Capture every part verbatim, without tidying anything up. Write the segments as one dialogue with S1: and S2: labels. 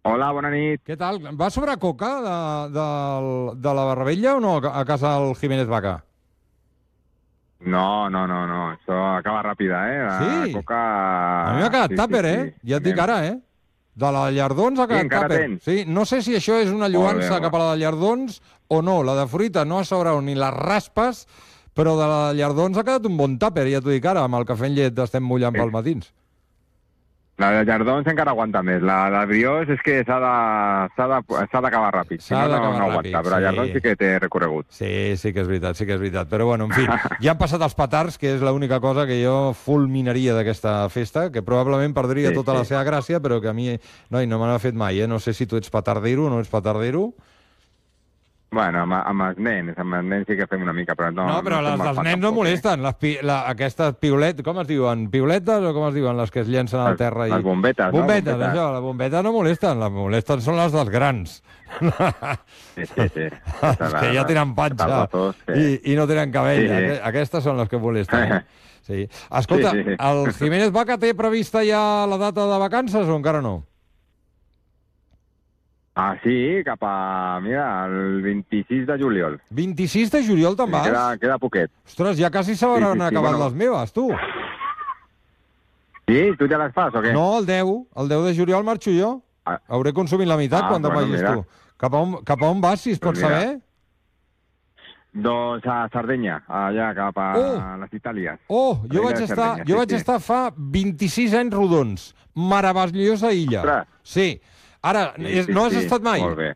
S1: Hola, bona nit.
S2: Què tal? Va sobrar coca de, de, de la Barravella o no a casa del Jiménez Vaca?
S1: No, no, no, no. Això acaba ràpida, eh? La
S2: Sí?
S1: coca...
S2: A mi m'ha quedat
S1: Sí,
S2: tàper,
S1: sí,
S2: eh?
S1: sí.
S2: Ja et dic ara, eh? De la Llardons ha
S1: Sí,
S2: quedat
S1: encara
S2: tàper.
S1: tens?
S2: Sí, no sé si això és una
S1: Molt bé,
S2: lluança
S1: molt bé.
S2: cap a la de Llardons o no. La de fruita no ha sobrat ni les raspes, però de la de Llardons ha quedat un bon tàper, ja t'ho dic ara, amb el cafè en llet estem mullant
S1: Sí.
S2: pels matins.
S1: La de Jardons encara aguanta més. La de Briós és que s'ha de- s'ha de- s'ha d'acabar ràpid. Si
S2: S'ha
S1: no, no,
S2: d'acabar
S1: no
S2: ràpid,
S1: aguanta. Però
S2: sí.
S1: Jardons sí que té recorregut.
S2: Sí, sí que és veritat, sí que és veritat. Però bueno, en fi, ja han passat els petards, que és l'única cosa que jo fulminaria d'aquesta festa, que probablement perdria
S1: Sí,
S2: tota
S1: sí.
S2: la seva gràcia, però que a mi, noi, no me n'ha fet mai, eh? No sé si tu ets petardero o no ets petardero.
S1: Bueno, amb, amb els nens, amb els nens sí que fem una mica, però no...
S2: No, però
S1: no
S2: les
S1: som
S2: dels
S1: els fans
S2: nens no
S1: tampoc, eh?
S2: molesten. Les pi la, aquestes piuletes, com es diuen? Piuletes o com es diuen? Les que es llencen al
S1: Les-
S2: terra. I...
S1: les bombetes, no?
S2: Bombetes,
S1: Bombetes.
S2: això, les bombetes no molesten. Les molesten són les dels grans.
S1: Sí, sí, sí.
S2: Els que ja tenen panxa
S1: Tapatos, que-
S2: i, i no tenen cabell.
S1: Sí, sí.
S2: Aqu- Aquestes són les que molesten. Eh? Sí. Escolta,
S1: Sí, sí.
S2: el Jiménez Vaca té prevista ja la data de vacances o encara no?
S1: Ah, sí, cap a... Mira, el vint-i-sis de juliol.
S2: vint-i-sis de juliol te'n vas?
S1: Queda, queda poquet.
S2: Ostres, ja quasi s'hauran
S1: Sí, sí, sí,
S2: acabat
S1: bueno.
S2: les meves, tu.
S1: Sí? Tu ja les fas o què?
S2: No, el deu. El deu de juliol marxo jo.
S1: Ah.
S2: Hauré consumit la meitat
S1: Ah,
S2: quan te'n
S1: bueno,
S2: vagis
S1: mira.
S2: tu. Cap a, on, cap a on vas, si es pot
S1: Doncs mira.
S2: saber?
S1: Doncs a Sardenya, allà cap a
S2: Oh.
S1: les Itàlies.
S2: Oh, jo
S1: Reina
S2: vaig
S1: de
S2: estar,
S1: Sardenya,
S2: jo
S1: sí,
S2: vaig
S1: sí.
S2: estar fa vint-i-sis anys rodons. Meravellosa illa.
S1: Ostres.
S2: Sí. Ara,
S1: Sí,
S2: és,
S1: sí,
S2: no has
S1: sí,
S2: estat mai?
S1: Molt bé.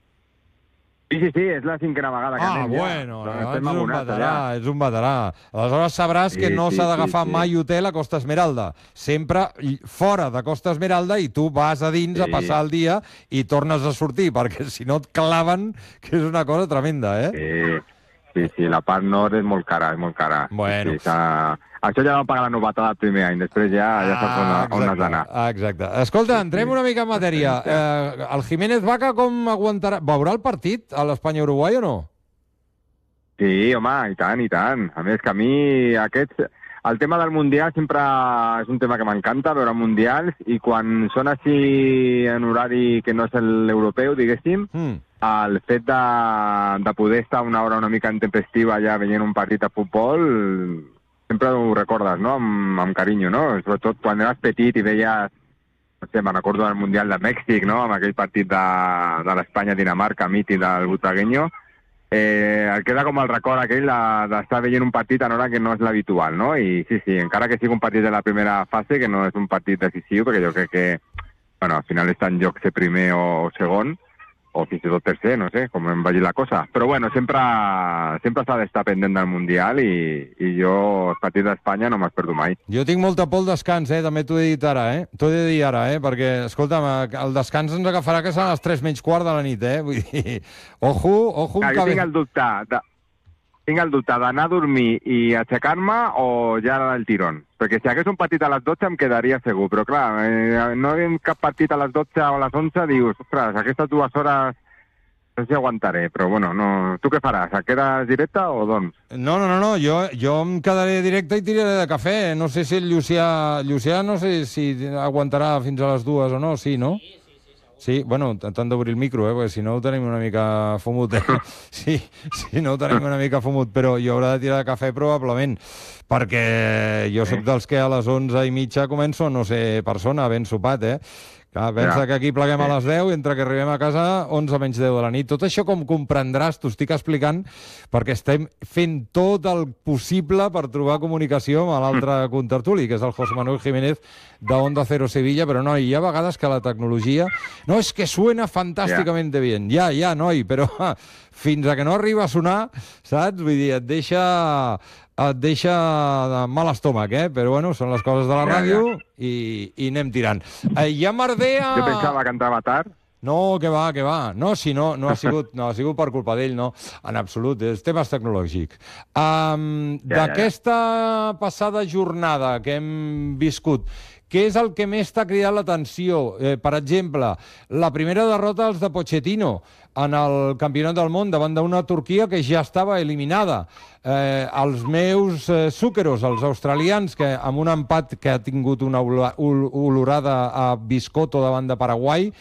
S1: Sí, sí, sí, és la cinquena vegada que
S2: Ah,
S1: anem
S2: bueno,
S1: ja. Doncs
S2: ets
S1: estem
S2: un
S1: abonats
S2: veterà,
S1: allà.
S2: ets un veterà. Aleshores sabràs que
S1: Sí,
S2: no
S1: sí,
S2: s'ha
S1: sí,
S2: d'agafar
S1: sí.
S2: mai hotel a Costa Esmeralda. Sempre i- fora de Costa Esmeralda i tu vas a dins a
S1: Sí.
S2: passar el dia i tornes a sortir, perquè si no et claven, que és una cosa tremenda, eh?
S1: Sí, sí, sí, la part nord és molt cara, és molt cara.
S2: Bueno.
S1: Sí, sí, s'ha- Això ja vam pagar la novetada el primer any, després ja, ja saps on, on has
S2: exacte,
S1: d'anar.
S2: ah, exacte. Escolta, entrem una mica en matèria. Eh, el Jiménez Vaca com aguantarà? Veurà el partit a l'Espanya-Uruguai o no?
S1: Sí, home, i tant, i tant. A més que a mi aquests... El tema del Mundial sempre és un tema que m'encanta, veure mundials, i quan són així en horari que no és l'europeu, diguéssim,
S2: Mm.
S1: el fet de, de poder estar una hora una mica intempestiva ja veient un partit de futbol, sempre ho recordes, no?, amb, amb carinyo, no? Sobretot quan eres petit i veies, no sé, me'n recordo del Mundial de Mèxic, no?, amb aquell partit de, de l'Espanya-Dinamarca, mític del Butagueño, eh, el queda com el record aquell de- d'estar veient un partit en hora que no és l'habitual, no? I sí, sí, encara que sigui un partit de la primera fase, que no és un partit decisiu, perquè jo crec que, bueno, al final està en joc ser primer o, o segon, o fins i tot tercer, no sé, com em vagi la cosa. Però bueno, sempre sempre s'ha d'estar pendent del Mundial i, i jo els partits d'Espanya no me'ls perdo mai.
S2: Jo tinc molta por al descans, eh? També t'ho he dit ara, eh? T'ho he de dir ara, eh? Perquè, escolta'm, el descans ens agafarà que seran les tres menys quart de la nit, eh? Vull dir, ojo, ojo...
S1: Clar,
S2: un
S1: jo
S2: cabe-
S1: tinc el dubte de, tinc el dubte d'anar a dormir i aixecar-me o ja del tirón. Perquè si hagués un partit a les dotze em quedaria segur, però clar, eh, no hi ha cap partit a les dotze o a les onze, dius, ostres, aquestes dues hores no sé si aguantaré, però bueno, no... Tu què faràs? Et quedes directe o doncs?
S2: No, no, no, no. Jo, jo em quedaré directe i tiraré de cafè. No sé si el Llucià... Llucià no sé si aguantarà fins a les dues o no, sí, no? Sí, bueno, t'han d'obrir el micro, eh, perquè si no ho tenim una mica fumut, eh? Sí, si no ho tenim una mica fumut, però jo haurà de tirar de cafè probablement, perquè jo sóc dels que a les onze i mitja començo a no ser persona, ben sopat, eh? Clar, pensa
S1: Ja.
S2: que aquí pleguem a les deu i entre que arribem a casa onze menys deu de la nit. Tot això, com comprendràs, t'ho estic explicant perquè estem fent tot el possible per trobar comunicació amb l'altre contertuli, que és el José Manuel Jiménez de Onda Cero Sevilla, però no, hi ha vegades que la tecnologia... No, és que suena fantàsticament bien. Ja, ja, noi, però fins a que no arriba a sonar, saps? Vull dir, et deixa... et deixa de mal estómac, eh? Però bueno, són les coses de la
S1: Ja,
S2: ràdio i, i anem tirant. Eh, hi ha Mardea...
S1: Jo pensava que entrava tard.
S2: No, que va, que va. No, si no, no ha sigut, no ha sigut per culpa d'ell, no. En absolut, és temes tecnològics. Um,
S1: Ja, ja, ja.
S2: D'aquesta passada jornada que hem viscut, què és el que més t'ha cridat l'atenció? Eh, per exemple, la primera derrota dels de Pochettino en el Campionat del Món davant d'una Turquia que ja estava eliminada. Eh, els meus eh, zúqueros, els australians, que amb un empat que ha tingut una olo- ol- olorada a biscotto davant de Paraguai,